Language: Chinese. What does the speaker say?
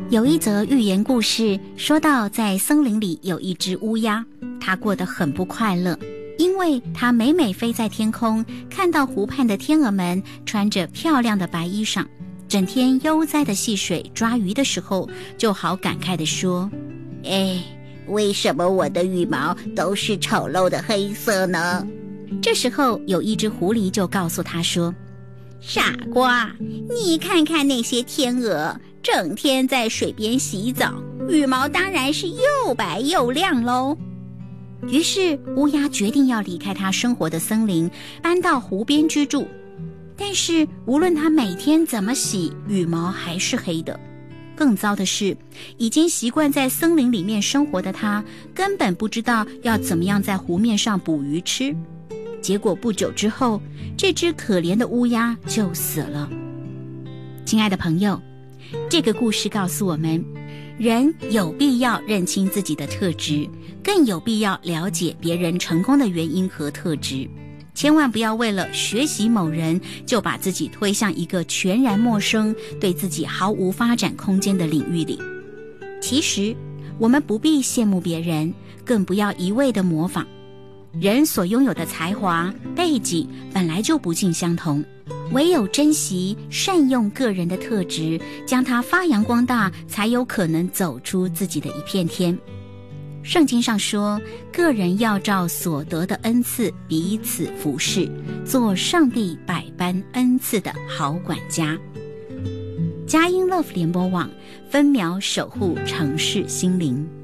有一则寓言故事说到，在森林里有一只乌鸦，它过得很不快乐，因为它每每飞在天空，看到湖畔的天鹅们穿着漂亮的白衣裳，整天悠哉的戏水抓鱼的时候，就好感慨地说： 为什么我的羽毛都是丑陋的黑色呢？ 这时候有一只狐狸就告诉他说： 傻瓜，你看看那些天鹅，整天在水边洗澡，羽毛当然是又白又亮咯。 于是乌鸦决定要离开它生活的森林，搬到湖边居住。但是无论它每天怎么洗，羽毛还是黑的。更糟的是，已经习惯在森林里面生活的它，根本不知道要怎么样在湖面上捕鱼吃。结果不久之后，这只可怜的乌鸦就死了。亲爱的朋友，这个故事告诉我们，人有必要认清自己的特质，更有必要了解别人成功的原因和特质。千万不要为了学习某人，就把自己推向一个全然陌生、对自己毫无发展空间的领域里。其实，我们不必羡慕别人，更不要一味的模仿。人所拥有的才华、背景本来就不尽相同，唯有珍惜、善用个人的特质，将它发扬光大，才有可能走出自己的一片天。圣经上说，个人要照所得的恩赐彼此服侍，做上帝百般恩赐的好管家。佳音 Love 联播网，分秒守护城市心灵。